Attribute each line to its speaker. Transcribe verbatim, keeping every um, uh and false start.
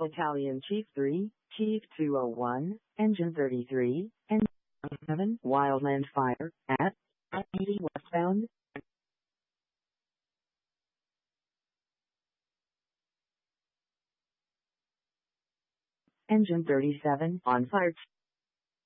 Speaker 1: Battalion Chief three, Chief two oh one, Engine thirty-three, Engine seven, Wildland Fire, at eighty westbound. Engine thirty-seven, on fire.